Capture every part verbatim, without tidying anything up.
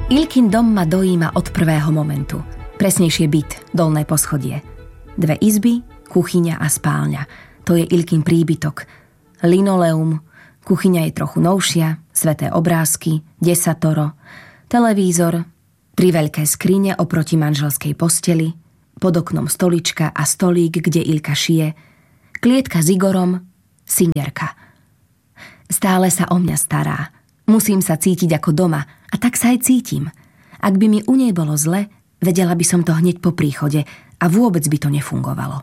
Ilkin dom ma dojíma od prvého momentu. Presnejšie byt, dolné poschodie. Dve izby, kuchyňa a spálňa. To je Ilkin príbytok. Linoleum, kuchyňa je trochu novšia, sveté obrázky, desatoro, televízor, tri veľké skrine oproti manželskej posteli, pod oknom stolička a stolík, kde Ilka šije, klietka s Igorom, singerka. Stále sa o mňa stará. Musím sa cítiť ako doma a tak sa aj cítim. Ak by mi u nej bolo zle, vedela by som to hneď po príchode a vôbec by to nefungovalo.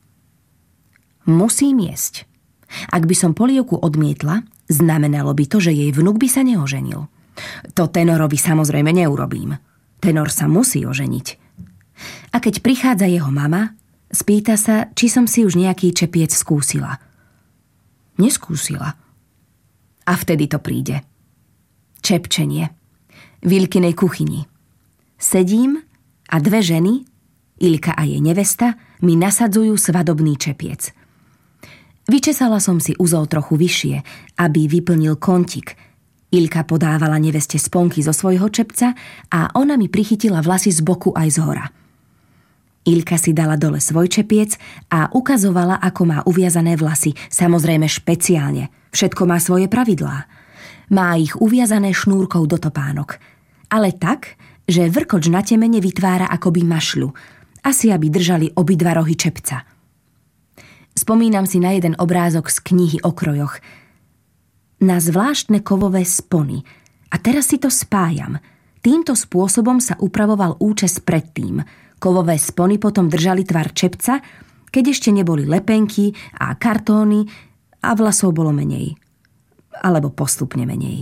Musím jesť. Ak by som polievku odmietla, znamenalo by to, že jej vnuk by sa neoženil. To tenorovi samozrejme neurobím. Tenor sa musí oženiť. A keď prichádza jeho mama, spýta sa, či som si už nejaký čepiec skúsila. Neskúsila. A vtedy to príde. Čepčenie. V Ilkinej kuchyni. Sedím a dve ženy, Ilka a jej nevesta, mi nasadzujú svadobný čepiec. Vyčesala som si uzol trochu vyššie, aby vyplnil kontík. Ilka podávala neveste sponky zo svojho čepca a ona mi prichytila vlasy z boku aj z hora. Ilka si dala dole svoj čepiec a ukazovala, ako má uviazané vlasy, samozrejme špeciálne. Všetko má svoje pravidlá. Má ich uviazané šnúrkou do topánok. Ale tak, že vrkoč na temene vytvára akoby mašľu, asi aby držali obidva rohy čepca. Spomínam si na jeden obrázok z knihy o krojoch. Na zvláštne kovové spony. A teraz si to spájam. Týmto spôsobom sa upravoval účes predtým. Kovové spony potom držali tvar čepca, keď ešte neboli lepenky a kartóny a vlasov bolo menej. Alebo postupne menej.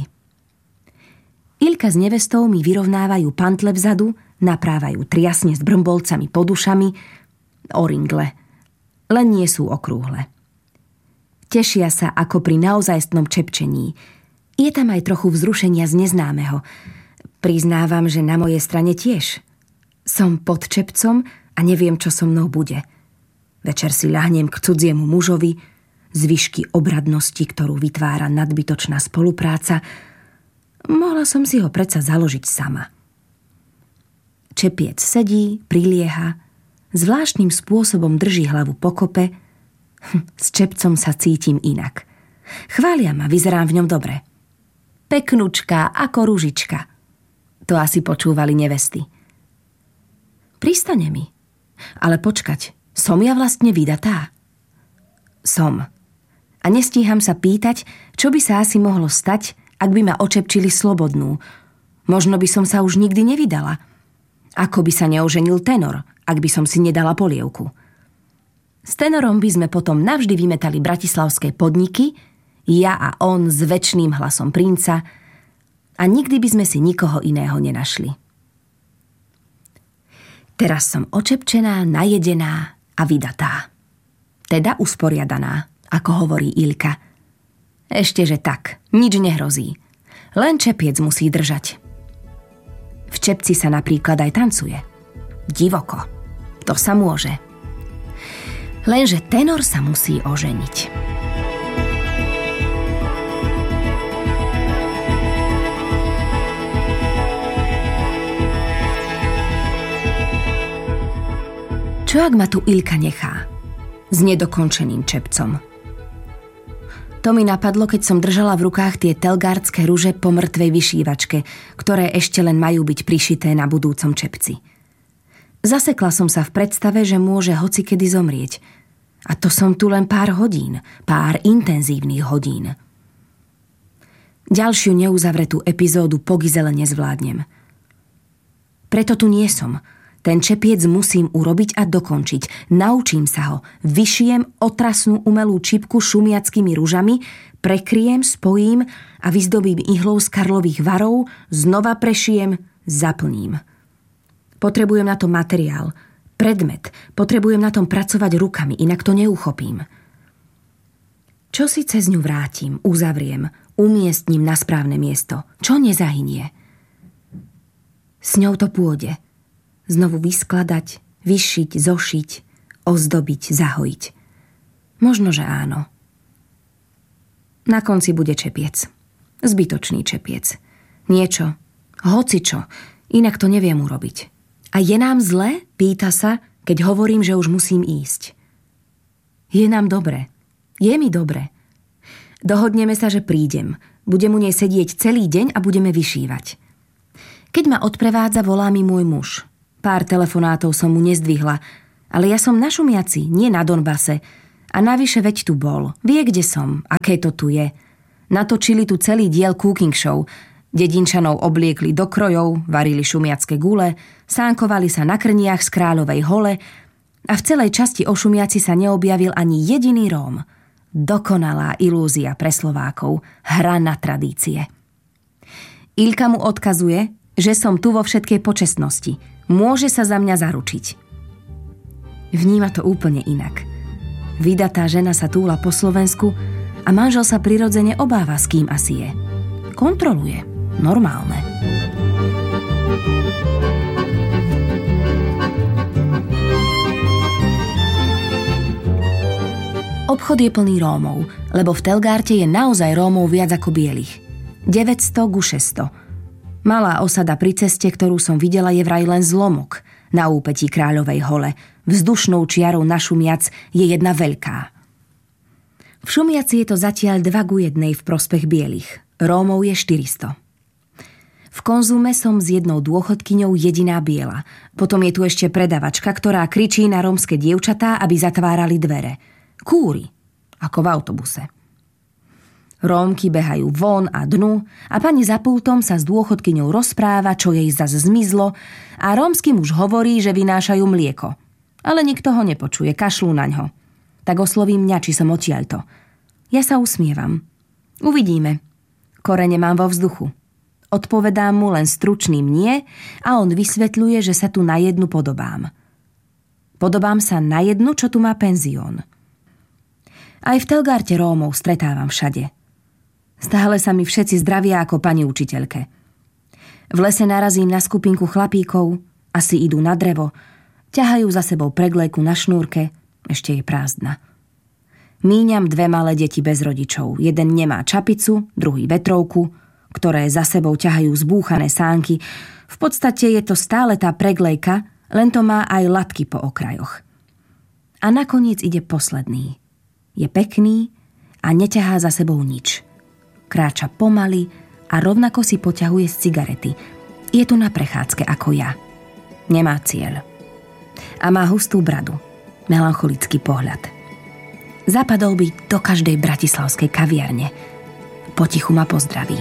Ilka s nevestou mi vyrovnávajú pantle vzadu, naprávajú triasne s brmbolcami pod ušami, oringle. Len nie sú okrúhle. Tešia sa ako pri naozajstnom čepčení. Je tam aj trochu vzrušenia z neznámeho. Priznávam, že na mojej strane tiež. Som pod čepcom a neviem, čo so mnou bude. Večer si ľahnem k cudziemu mužovi, zvyšky obradnosti, ktorú vytvára nadbytočná spolupráca. Mohla som si ho predsa založiť sama. Čepiec sedí, prilieha, zvláštnym spôsobom drží hlavu pokope. Hm, s čepcom sa cítim inak. Chvália ma, vyzerám v ňom dobre. Peknučka ako ružička. To asi počúvali nevesty. Pristane mi. Ale počkať, som ja vlastne vydatá? Som. A nestíham sa pýtať, čo by sa asi mohlo stať, ak by ma očepčili slobodnú. Možno by som sa už nikdy nevydala. Ako by sa neoženil tenor, ak by som si nedala polievku. S tenorom by sme potom navždy vymetali bratislavské podniky, ja a on s večným hlasom princa, a nikdy by sme si nikoho iného nenašli. Teraz som očepčená, najedená a vydatá. Teda usporiadaná, ako hovorí Ilka. Ešte, že tak, nič nehrozí. Len čepiec musí držať. V čepci sa napríklad aj tancuje. Divoko. To sa môže. Lenže tenor sa musí oženiť. Čo ak ma tu Ilka nechá? S nedokončeným čepcom. To mi napadlo, keď som držala v rukách tie telgardské ruže po mŕtvej vyšívačke, ktoré ešte len majú byť prišité na budúcom čepci. Zasekla som sa v predstave, že môže hocikedy zomrieť. A to som tu len pár hodín, pár intenzívnych hodín. Ďalšiu neuzavretú epizódu po Gizele nezvládnem. Preto tu nie som. Ten čepiec musím urobiť a dokončiť. Naučím sa ho. Vyšijem otrasnú umelú čipku šumiackými ružami, prekryjem, spojím a vyzdobím ihlou z karlových varov, znova prešijem, zaplním. Potrebujem na to materiál, predmet, potrebujem na tom pracovať rukami, inak to neuchopím. Čo si cez ňu vrátim, uzavriem, umiestním na správne miesto? Čo nezahynie? S ňou to pôjde. Znovu vyskladať, vyšiť, zošiť, ozdobiť, zahojiť. Možno, že áno. Na konci bude čepiec. Zbytočný čepiec. Niečo, Hocičo, inak to neviem urobiť. A je nám zle? Pýta sa, keď hovorím, že už musím ísť. Je nám dobre. Je mi dobre. Dohodneme sa, že prídem. Budem u nej sedieť celý deň a budeme vyšívať. Keď ma odprevádza, volá mi môj muž. Pár telefonátov som mu nezdvihla, ale ja som na Šumiaci, nie na Donbase. A navyše veď tu bol. Vie, kde som, aké to tu je. Natočili tu celý diel cooking show. Dedinčanov obliekli do krojov, varili šumiacké gule, sánkovali sa na krniach z Kráľovej hole a v celej časti o Šumiaci sa neobjavil ani jediný Róm. Dokonalá ilúzia pre Slovákov, hra na tradície. Ilka mu odkazuje, že som tu vo všetkej počestnosti. Môže sa za mňa zaručiť. Vníma to úplne inak. Vydatá žena sa túla po Slovensku a manžel sa prirodzene obáva, s kým asi je. Kontroluje. Normálne. Obchod je plný Rómov, lebo v Telgárte je naozaj Rómov viac ako bielých. deväťsto ku šesťsto. Malá osada pri ceste, ktorú som videla, je vraj len zlomok. Na úpetí Kráľovej hole, vzdušnou čiarou na Šumiac, je jedna veľká. V Šumiaci je to zatiaľ dva ku jednej v prospech bielých. Rómov je štyristo. V Konzume som s jednou dôchodkyňou jediná biela. Potom je tu ešte predavačka, ktorá kričí na rómske dievčatá, aby zatvárali dvere. Kúri, ako v autobuse. Rómky behajú von a dnu a pani za pultom sa s dôchodkyňou rozpráva, čo jej zas zmizlo a rómsky muž hovorí, že vynášajú mlieko. Ale nikto ho nepočuje, kašľú naňho. Tak osloví mňa, či som odtiaľto. Ja sa usmievam. Uvidíme. Korene mám vo vzduchu. Odpovedám mu len stručným nie a on vysvetľuje, že sa tu na jednu podobám. Podobám sa na jednu, čo tu má penzión. Aj v Telgárte Rómov stretávam všade. Stále sa mi všetci zdravia ako pani učiteľke. V lese narazím na skupinku chlapíkov, asi idú na drevo, ťahajú za sebou preglejku na šnúrke, ešte je prázdna. Míňam dve malé deti bez rodičov. Jeden nemá čapicu, druhý vetrovku, ktoré za sebou ťahajú zbúchané sánky. V podstate je to stále tá preglejka, len to má aj latky po okrajoch. A nakoniec ide posledný. Je pekný a neťahá za sebou nič. Kráča pomaly a rovnako si poťahuje z cigarety. Je tu na prechádzke ako ja. Nemá cieľ. A má hustú bradu. Melancholický pohľad. Zapadol by do každej bratislavskej kaviarne. Potichu ma pozdraví.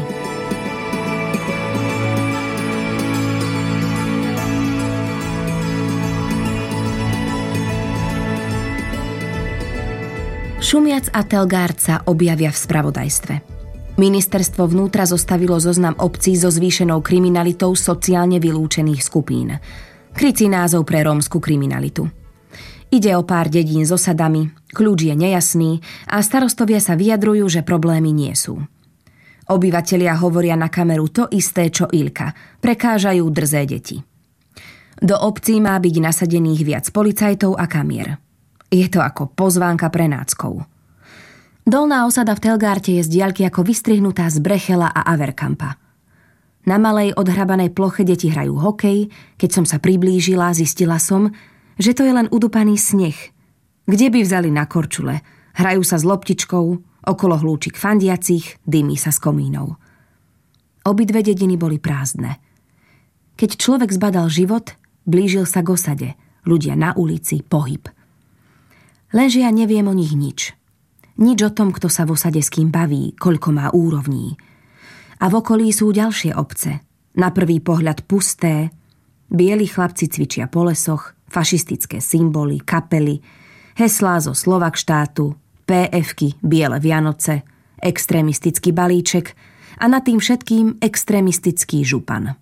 Šumiac a Telgárd sa objavia v spravodajstve. Ministerstvo vnútra zostavilo zoznam obcí so zvýšenou kriminalitou sociálne vylúčených skupín. Krycí názov pre rómsku kriminalitu. Ide o pár dedín s osadami, kľúč je nejasný a starostovia sa vyjadrujú, že problémy nie sú. Obyvatelia hovoria na kameru to isté, čo Ilka. Prekážajú drzé deti. Do obcí má byť nasadených viac policajtov a kamier. Je to ako pozvánka pre náckov. Dolná osada v Telgárte je z diaľky ako vystrihnutá z Brechela a Averkampa. Na malej odhrabanej ploche deti hrajú hokej, keď som sa priblížila, zistila som, že to je len udupaný sneh. Kde by vzali na korčule? Hrajú sa s loptičkou, okolo hlúčik fandiacich, dymí sa z komínov. Obidve dediny boli prázdne. Keď človek zbadal život, blížil sa k osade. Ľudia na ulici, pohyb. Lenže ja neviem o nich nič. Nič o tom, kto sa v osade s kým baví, koľko má úrovní. A v okolí sú ďalšie obce. Na prvý pohľad pusté. Bieli chlapci cvičia po lesoch, fašistické symboly, kapely, heslá zo Slovak štátu, pé efky, biele Vianoce, extrémistický balíček a nad tým všetkým extrémistický župan.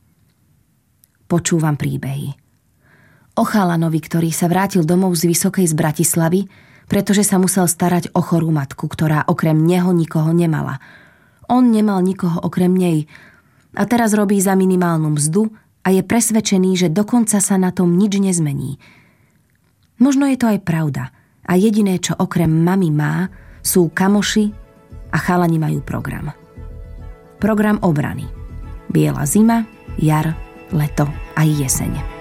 Počúvam príbehy. O chalanovi, ktorý sa vrátil domov z Vysokej z Bratislavy, pretože sa musel starať o chorú matku, ktorá okrem neho nikoho nemala. On nemal nikoho okrem nej a teraz robí za minimálnu mzdu a je presvedčený, že dokonca sa na tom nič nezmení. Možno je to aj pravda a jediné, čo okrem mami má, sú kamoši a chalani majú program. Program obrany. Biela zima, jar, leto aj jeseň.